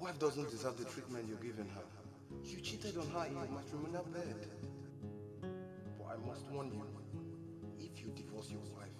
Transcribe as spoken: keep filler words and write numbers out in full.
wife doesn't deserve the treatment you're giving her. You cheated on her in your matrimonial bed. But I must warn you, if you divorce your wife,